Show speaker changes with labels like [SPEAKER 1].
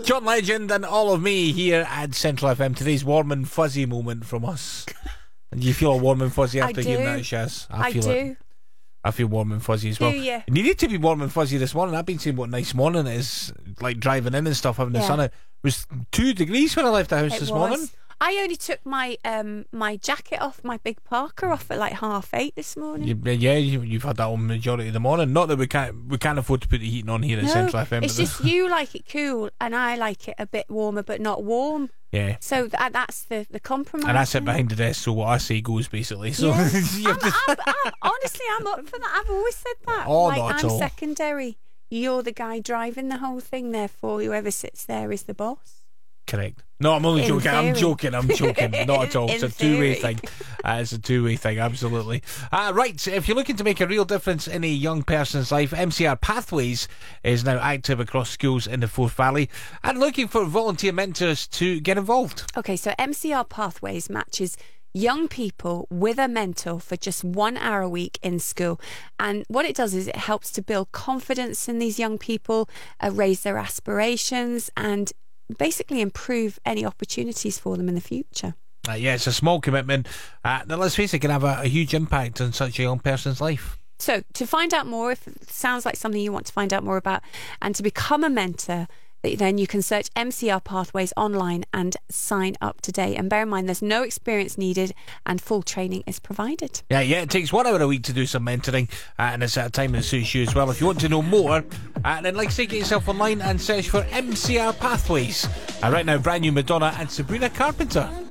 [SPEAKER 1] John Legend and All of Me here at Central FM. Today's warm and fuzzy moment from us. And you feel warm and fuzzy after hearing that, Shaz?
[SPEAKER 2] I do.
[SPEAKER 1] I feel warm and fuzzy as well.
[SPEAKER 2] Do you?
[SPEAKER 1] It needed to be warm and fuzzy this morning. I've been saying what a nice morning it is, like driving in and stuff, having the sun out. It was 2 degrees when I left the house this morning.
[SPEAKER 2] I only took my my jacket off, my big parka off at like 8:30 this morning.
[SPEAKER 1] You've had that on the majority of the morning. Not that we can't afford to put the heating on here at Central FM.
[SPEAKER 2] It's just you like it cool and I like it a bit warmer but not warm.
[SPEAKER 1] Yeah.
[SPEAKER 2] So that's the compromise.
[SPEAKER 1] And I sit behind the desk, so what I say goes basically. So
[SPEAKER 2] honestly, I'm up for that. I've always said that.
[SPEAKER 1] Oh, not at all.
[SPEAKER 2] I'm secondary. You're the guy driving the whole thing. Therefore, whoever sits there is the boss.
[SPEAKER 1] Correct. No, I'm only joking. I'm joking. Not at all. It's a two-way thing. It's a two-way thing, absolutely. Right, if you're looking to make a real difference in a young person's life, MCR Pathways is now active across schools in the Forth Valley and looking for volunteer mentors to get involved.
[SPEAKER 2] Okay, so MCR Pathways matches young people with a mentor for just 1 hour a week in school. And what it does is it helps to build confidence in these young people, raise their aspirations and basically improve any opportunities for them in the future.
[SPEAKER 1] It's a small commitment that, let's face it, can have a huge impact on such a young person's life.
[SPEAKER 2] So to find out more, if it sounds like something you want to find out more about and to become a mentor, then you can search MCR Pathways online and sign up today. And bear in mind, there's no experience needed and full training is provided. Yeah,
[SPEAKER 1] it takes 1 hour a week to do some mentoring and it's at a time that suits you as well. If you want to know more, then like I say, get yourself online and search for MCR Pathways. Right now, brand new Madonna and Sabrina Carpenter.